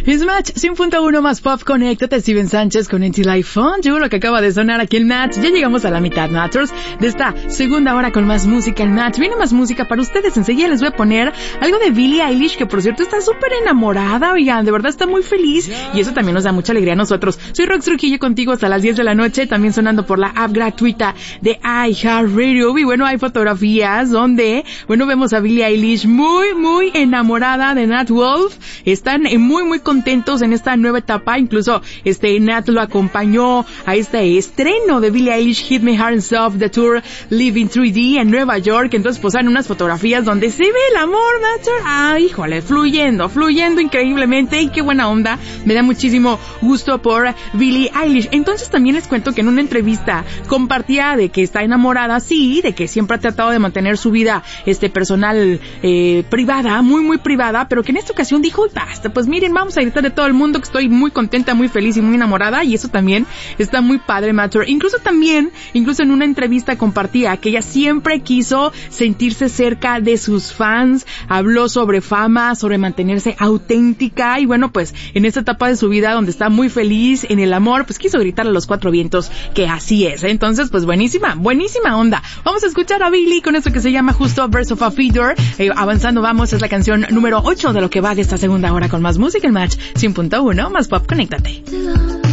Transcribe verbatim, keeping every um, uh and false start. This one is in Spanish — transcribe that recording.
Es Match cien punto uno más pop. Conéctate, Steven Sánchez con Until I Found You, lo que acaba de sonar aquí en Match. Ya llegamos a la mitad, Matchers, de esta segunda hora con más música en Match. Viene más música para ustedes. Enseguida les voy a poner algo de Billie Eilish, que por cierto está súper enamorada, oigan, de verdad está muy feliz y eso también nos da mucha alegría a nosotros. Soy Rox Trujillo contigo hasta las diez de la noche, también sonando por la app gratuita de iHeartRadio. Y bueno, hay fotografías donde, bueno, vemos a Billie Eilish muy, muy enamorada de Nat Wolff. Están muy, muy contentos en esta nueva etapa. Incluso este Nat lo acompañó a este estreno de Billie Eilish, Hit Me Hard and Soft, The Tour Live in tres D en Nueva York. Entonces posan unas fotografías donde se ve el amor, Nacho. Ah, híjole, fluyendo, fluyendo increíblemente, y qué buena onda. Me da muchísimo gusto por Billie Eilish. Entonces también les cuento que en una entrevista compartía de que está enamorada, sí, de que siempre ha tratado de mantener su vida este personal eh, privada, muy, muy privada, pero que en esta ocasión dijo, basta, pues miren, vamos a gritar de todo el mundo que estoy muy contenta, muy feliz y muy enamorada, y eso también está muy padre, Matter. Incluso también, incluso en una entrevista compartía que ella siempre quiso sentirse cerca de sus fans, habló sobre fama, sobre mantenerse auténtica, y bueno, pues en esta etapa de su vida donde está muy feliz en el amor, pues quiso gritar a los cuatro vientos que así es. Entonces, pues buenísima, buenísima onda. Vamos a escuchar a Billie con esto que se llama justo Birds of a Feather. Eh, avanzando vamos, es la canción número ocho de lo que va de esta segunda hora con más música en Match cien punto uno más pop. Conéctate.